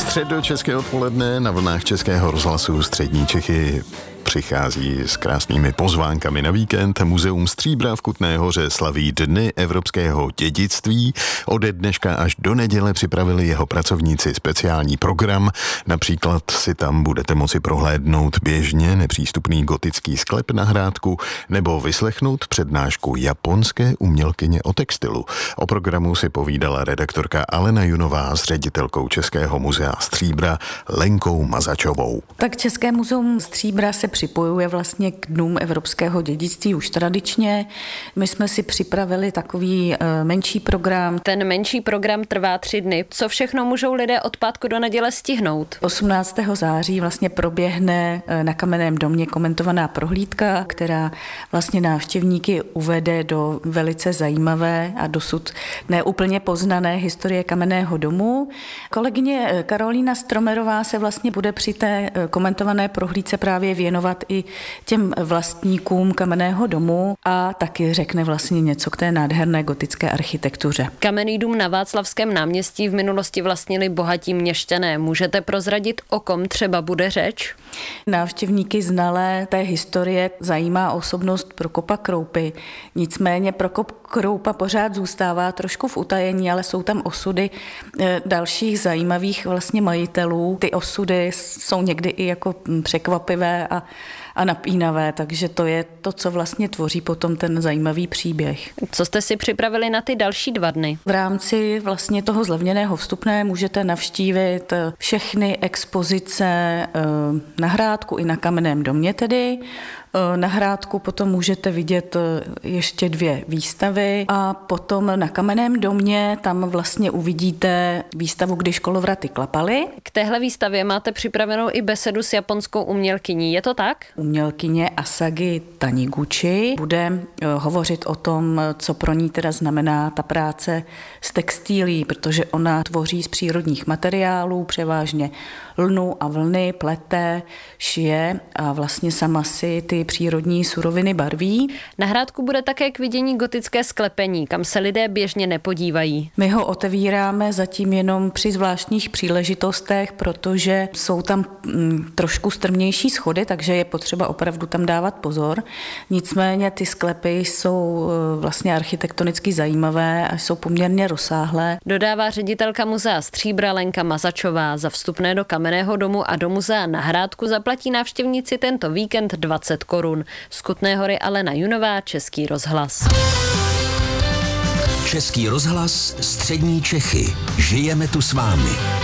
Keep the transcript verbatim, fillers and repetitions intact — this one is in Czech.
Středočeské odpoledne na vlnách Českého rozhlasu Střední Čechy přichází s krásnými pozvánkami na víkend. Muzeum Stříbra v Kutné Hoře slaví Dny evropského dědictví. Ode dneška až do neděle připravili jeho pracovníci speciální program. Například si tam budete moci prohlédnout běžně nepřístupný gotický sklep na Hrádku nebo vyslechnout přednášku japonské umělkyně o textilu. O programu si povídala redaktorka Alena Junová s ředitelkou Českého muzea Stříbra Lenkou Mazačovou. Tak České muzeum Stříbra se připojuje vlastně k Dnům evropského dědictví už tradičně. My jsme si připravili takový menší program. Ten menší program trvá tři dny. Co všechno můžou lidé od pátku do neděle stihnout? osmnáctého září vlastně proběhne na Kamenném domě komentovaná prohlídka, která vlastně návštěvníky uvede do velice zajímavé a dosud neúplně poznané historie Kamenného domu. Kolegyně Karolína Stromerová se vlastně bude při té komentované prohlídce právě věnovat i těm vlastníkům Kamenného domu a taky řekne vlastně něco k té nádherné gotické architektuře. Kamenný dům na Václavském náměstí v minulosti vlastnili bohatí měšťané. Můžete prozradit, o kom třeba bude řeč? Návštěvníky znalé té historie zajímá osobnost Prokopa Kroupy. Nicméně Prokop Kroupa pořád zůstává trošku v utajení, ale jsou tam osudy dalších zajímavých vlastně majitelů. Ty osudy jsou někdy i jako překvapivé a, a napínavé, takže to je to, co vlastně tvoří potom ten zajímavý příběh. Co jste si připravili na ty další dva dny? V rámci vlastně toho zlevněného vstupné můžete navštívit všechny expozice na Hrádku i na Kamenném domě tedy. Na Hrádku potom můžete vidět ještě dvě výstavy a potom na Kamenném domě tam vlastně uvidíte výstavu, kdy školovraty klapaly. K téhle výstavě máte připravenou i besedu s japonskou umělkyní, je to tak? Umělkyně Asagi Taniguchi bude hovořit o tom, co pro ní teda znamená ta práce s textílí, protože ona tvoří z přírodních materiálů, převážně lnu a vlny, plete, šije a vlastně sama si ty přírodní suroviny barví. Na Hrádku bude také k vidění gotické sklepení, kam se lidé běžně nepodívají. My ho otevíráme zatím jenom při zvláštních příležitostech, protože jsou tam mm, trošku strmější schody, takže je potřeba opravdu tam dávat pozor. Nicméně ty sklepy jsou vlastně architektonicky zajímavé a jsou poměrně rozsáhlé. Dodává ředitelka muzea Stříbra Lenka Mazačová. Za vstupné do Kamenného domu a do muzea na Hrádku zaplatí návštěvníci tento víkend dvacet korun. Z Kutné Hory Alena Junová, Český rozhlas. Český rozhlas, Střední Čechy. Žijeme tu s vámi.